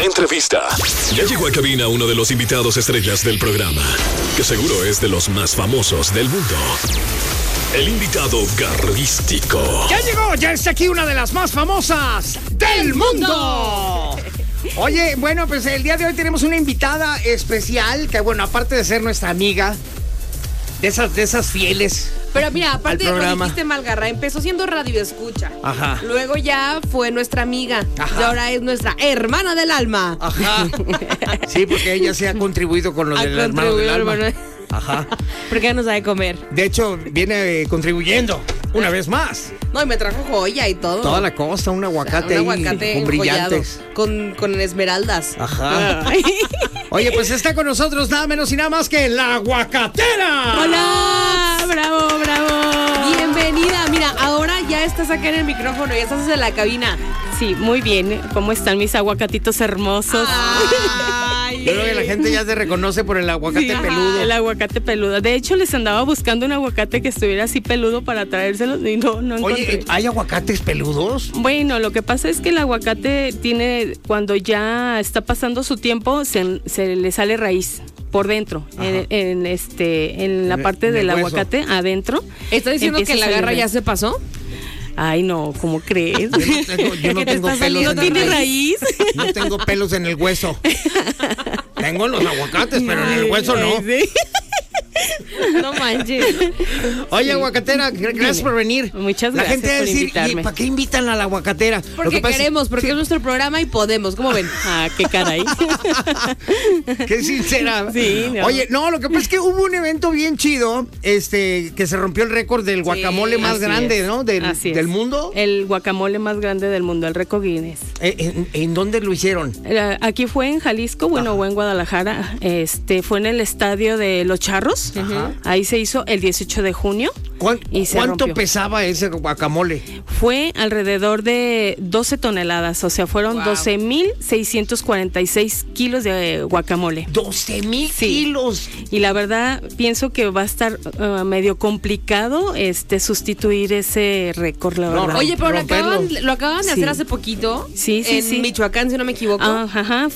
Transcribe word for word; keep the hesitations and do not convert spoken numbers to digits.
Entrevista. Ya llegó a cabina uno de los invitados estrellas del programa, que seguro es de los más famosos del mundo. El invitado garrístico. Ya llegó, ya está aquí una de las más famosas del mundo. Oye, bueno, pues el día de hoy tenemos una invitada especial, que bueno, aparte de ser nuestra amiga, de esas, de esas fieles. Pero mira, aparte lo dijiste mal, Garra, empezó siendo radio escucha. Ajá. Luego ya fue nuestra amiga. Ajá. Y ahora es nuestra hermana del alma. Ajá. Sí, porque ella se ha contribuido con lo del hermano del alma. Hermano. Ajá. Porque ella nos da de comer. De hecho, viene eh, contribuyendo una vez más. No, y me trajo joya y todo. Toda la costa, un aguacate, un aguacate ahí, con brillantes. Con, con esmeraldas. Ajá. Oye, pues está con nosotros nada menos y nada más que la aguacatera. ¡Hola! ¡Bravo, bravo! Bienvenida. Mira, ahora ya estás acá en el micrófono, ya estás en la cabina. Sí, muy bien. ¿Cómo están mis aguacatitos hermosos? Ay, yo creo que la gente ya se reconoce por el aguacate sí, peludo. El aguacate peludo. De hecho, les andaba buscando un aguacate que estuviera así peludo para traérselos y no, no encontré. Oye, ¿hay aguacates peludos? Bueno, lo que pasa es que el aguacate tiene, cuando ya está pasando su tiempo, se, se le sale raíz por dentro, en, en este, en la parte del aguacate, adentro. ¿Estás diciendo que la garra ya se pasó? Ay, no, ¿cómo crees? Yo no tengo, yo no tengo pelos. ¿No tiene raíz? No tengo pelos en el hueso. Tengo en los aguacates, pero en el hueso no. Sí. No manches. Oye, aguacatera, gracias por venir. Muchas gracias. La gente va a decir, ¿y ¿para qué invitan a la aguacatera? Porque queremos, porque sí. Es nuestro programa y podemos, ¿cómo ven? Ah, qué caray. Qué sincera. Sí, no. Oye, no, lo que pasa es que hubo un evento bien chido, este, que se rompió el récord del guacamole sí, más grande, es. ¿no? Del, del mundo. El guacamole más grande del mundo, el récord Guinness. ¿En, en dónde lo hicieron? Aquí fue en Jalisco, bueno, Ajá. o en Guadalajara. Este, fue en el estadio de Los Charros. Ajá. Ahí se hizo el dieciocho de junio. ¿Cuán, y se ¿Cuánto rompió. pesaba ese guacamole? Fue alrededor de doce toneladas, o sea, fueron wow. doce mil seiscientos cuarenta y seis kilos de guacamole. doce mil sí. kilos. Y la verdad, pienso que va a estar uh, medio complicado este sustituir ese récord, la verdad. No, Oye, pero lo acaban, lo acaban de sí. hacer hace poquito. Sí, sí, en sí. Michoacán, si no me equivoco. Ah, ajá.